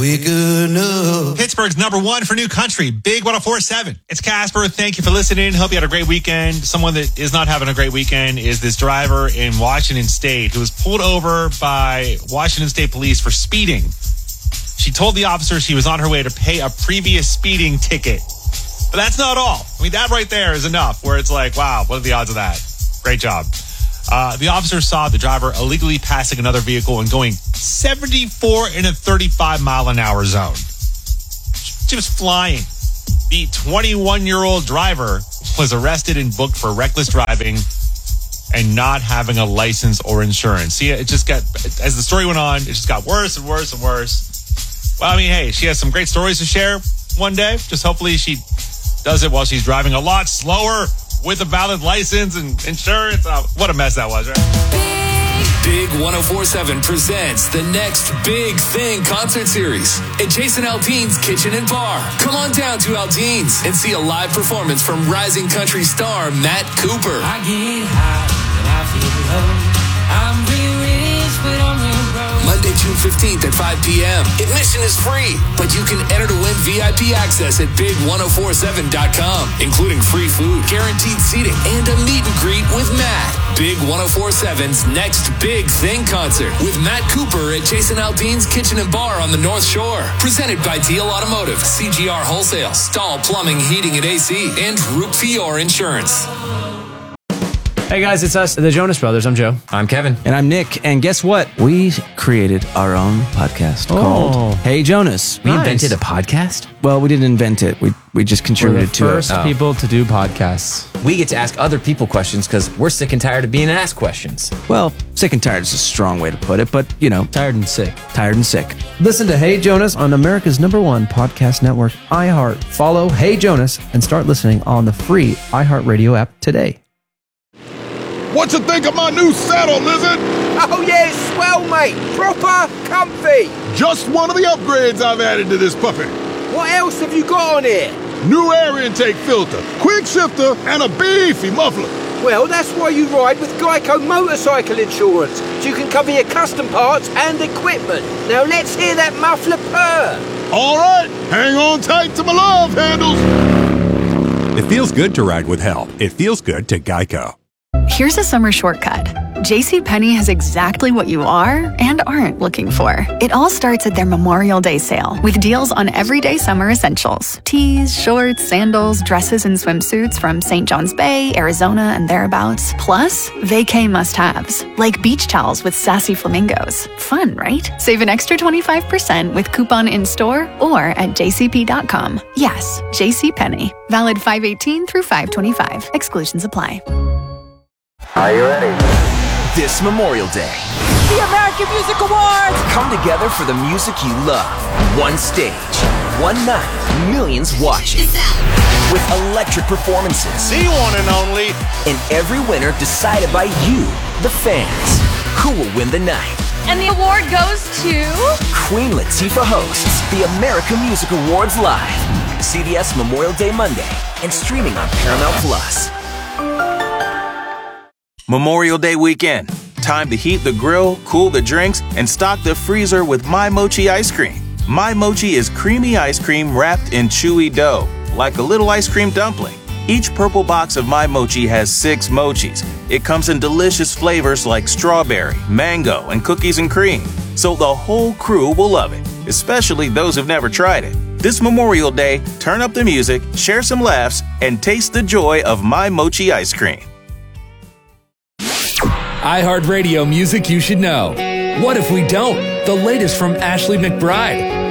Pittsburgh's number one for new country, Big 104.7. It's Casper. Thank you for listening. Hope you had a great weekend. Someone that is not having a great weekend is this driver in Washington State who was pulled over by Washington State police for speeding. She told the officer she was on her way to pay a previous speeding ticket. But that's not all. I mean, that right there is enough where it's like, wow, what are the odds of that? Great job. The officer saw the driver illegally passing another vehicle and going 74 in a 35 mile an hour zone. She was flying. The 21-year-old driver was arrested and booked for reckless driving and not having a license or insurance. See, it just got, as the story went on, it just got worse and worse and worse. Well, I mean, hey, she has some great stories to share one day. Just hopefully she does it while she's driving a lot slower with a valid license and insurance. What a mess that was, right? Big 104.7 presents the next Big Thing concert series at Jason Aldean's Kitchen and Bar. Come on down to Aldean's and see a live performance from rising country star Matt Cooper. I get high and I feel low. I'm real rich, but I'm real broke. Monday, June 15th at 5 p.m. Admission is free, but you can enter to win VIP access at Big1047.com, including free food, guaranteed seating, and a meet and greet with Matt. Big 104.7's next Big Thing concert with Matt Cooper at Jason Aldean's Kitchen and Bar on the North Shore. Presented by Deal Automotive, CGR Wholesale, Stahl Plumbing, Heating, and AC, and Root Fior Insurance. Hey guys, it's us, the Jonas Brothers. I'm Joe. I'm Kevin. And I'm Nick. And guess what? We created our own podcast called Hey Jonas. We invented a podcast? Well, we didn't invent it. We just contributed to it. We're the first people to do podcasts. We get to ask other people questions because we're sick and tired of being asked questions. Well, sick and tired is a strong way to put it, but, you know. Tired and sick. Tired and sick. Listen to Hey Jonas on America's #1 podcast network, iHeart. Follow Hey Jonas and start listening on the free iHeartRadio app today. What you think of my new saddle, Lizard? Oh yeah, swell, mate. Proper comfy. Just one of the upgrades I've added to this puppy. What else have you got on here? New air intake filter, quick shifter, and a beefy muffler. Well, that's why you ride with Geico Motorcycle Insurance, so you can cover your custom parts and equipment. Now let's hear that muffler purr. All right, hang on tight to my love handles. It feels good to ride with help. It feels good to Geico. Here's a summer shortcut. JCPenney has exactly what you are and aren't looking for. It all starts at their Memorial Day sale with deals on everyday summer essentials. Tees, shorts, sandals, dresses, and swimsuits from St. John's Bay, Arizona, and thereabouts. Plus, vacay must-haves, like beach towels with sassy flamingos. Fun, right? Save an extra 25% with coupon in-store or at jcp.com. Yes, JCPenney. Valid 5/18 through 5/25. Exclusions apply. Are you ready? This Memorial Day, the American Music Awards come together for the music you love. One stage, one night, millions watching. With electric performances. The one and only. And every winner decided by you, the fans. Who will win the night? And the award goes to... Queen Latifah hosts the American Music Awards live. CBS Memorial Day Monday and streaming on Paramount Plus. Memorial Day weekend. Time to heat the grill, cool the drinks, and stock the freezer with My Mochi ice cream. My Mochi is creamy ice cream wrapped in chewy dough, like a little ice cream dumpling. Each purple box of My Mochi has 6 mochis. It comes in delicious flavors like strawberry, mango, and cookies and cream. So the whole crew will love it, especially those who've never tried it. This Memorial Day, turn up the music, share some laughs, and taste the joy of My Mochi ice cream. iHeartRadio music you should know. What if we don't? The latest from Ashley McBryde.